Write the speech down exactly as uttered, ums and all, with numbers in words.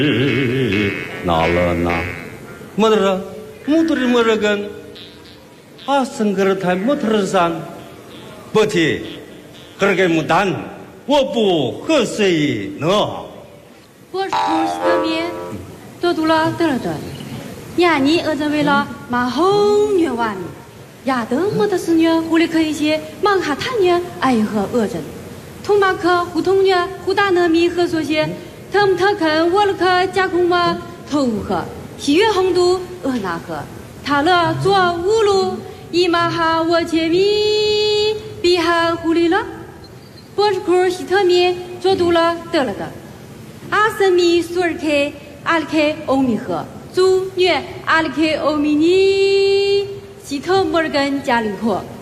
哪了哪？么的了，木头的么的根，啊，生个台木头的山，不提，这个牡丹，我不喝水呢。 我是西德面，多读了得了得，呀，你儿子为了马红月完，呀，等么的是呢？狐狸可以些忙哈谈呢，爱和恶人，同马可互通呢，互打呢米和说些。他们他看我了可加工嘛头和西月红都呃那个他了做五路一马哈我前米比哈狐狸了波是库西特米做多了得了的阿森米苏尔开阿里开欧米和祖女阿里开欧米尼西特摩尔根加里霍